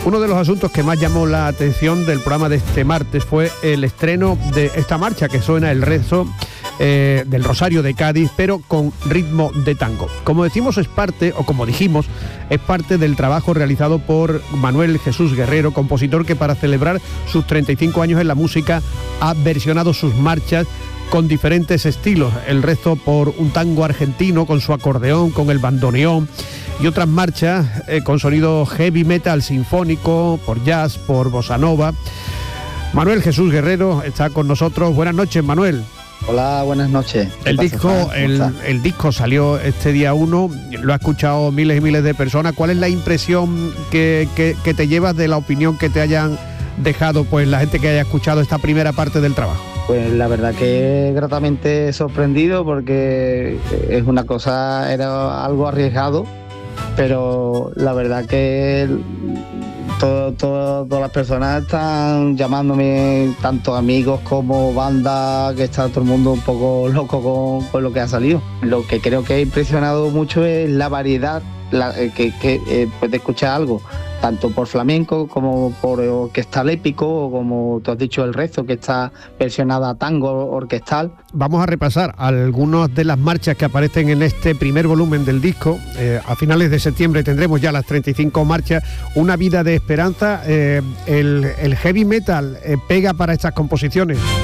Uno de los asuntos que más llamó la atención del programa de este martes fue el estreno de esta marcha que suena el rezo del Rosario de Cádiz, pero con ritmo de tango. Como decimos, es parte del trabajo realizado por Manuel Jesús Guerrero, compositor que para celebrar sus 35 años en la música ha versionado sus marchas con diferentes estilos. El rezo por un tango argentino con su acordeón, con el bandoneón, y otras marchas con sonido heavy metal sinfónico, por jazz, por bossa nova. Manuel Jesús Guerrero está con nosotros. Buenas noches, Manuel. Hola, buenas noches. El disco salió este día 1, lo ha escuchado miles y miles de personas. ¿Cuál es la impresión que te llevas de la opinión que te hayan dejado pues la gente que haya escuchado esta primera parte del trabajo? Pues la verdad que gratamente sorprendido, porque era algo arriesgado, pero la verdad que todas las personas están llamándome, tanto amigos como banda, que está todo el mundo un poco loco con lo que ha salido. Lo que creo que ha impresionado mucho es la variedad que puede escuchar algo, tanto por flamenco como por orquestal épico, o como tú has dicho, el rezo, que está versionada a tango orquestal. Vamos a repasar algunas de las marchas que aparecen en este primer volumen del disco. A finales de septiembre tendremos ya las 35 marchas. Una vida de esperanza. El heavy metal pega para estas composiciones.